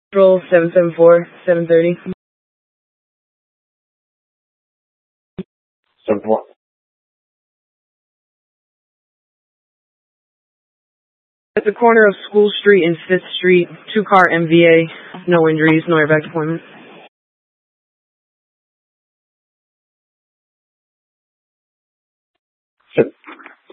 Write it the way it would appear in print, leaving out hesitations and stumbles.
Control 774, 730. 7-4. At the corner of School Street and 5th Street, 2-car MVA, no injuries, no airbag deployment.